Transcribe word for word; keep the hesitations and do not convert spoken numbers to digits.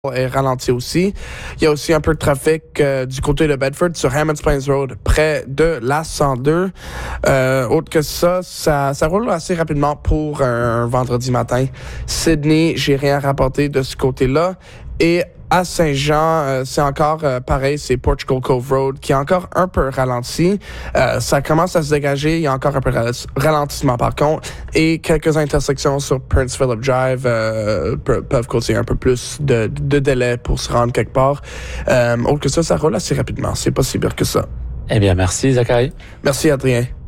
est ralenti aussi. Il y a aussi un peu de trafic euh, du côté de Bedford sur Hammonds Plains Road, près de la cent deux. Euh, autre que ça, ça, ça roule assez rapidement pour un, un vendredi matin. Sydney, j'ai rien rapporté de ce côté-là. Et à Saint-Jean, euh, c'est encore euh, pareil, c'est Portugal Cove Road qui est encore un peu ralenti. Euh, ça commence à se dégager, il y a encore un peu de ralentissement par contre. Et quelques intersections sur Prince Philip Drive euh, pe- peuvent causer un peu plus de, de délai pour se rendre quelque part. Euh, autre que ça, ça roule assez rapidement. C'est pas si pire que ça. Eh bien, merci, Zachary. Merci, Adrien.